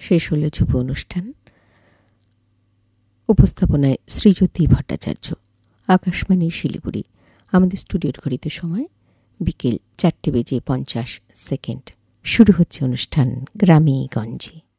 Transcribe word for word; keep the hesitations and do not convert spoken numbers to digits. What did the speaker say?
শেষ হলো যুব অনুষ্ঠান। উপস্থাপনায় শ্রীজ্যোতি ভট্টাচার্য। আকাশবাণী শিলিগুড়ি। আমাদের স্টুডিওর ঘড়িতে সময় বিকেল চারটে বেজে পঞ্চাশ সেকেন্ড। শুরু হচ্ছে অনুষ্ঠান গ্রামে গঞ্জে।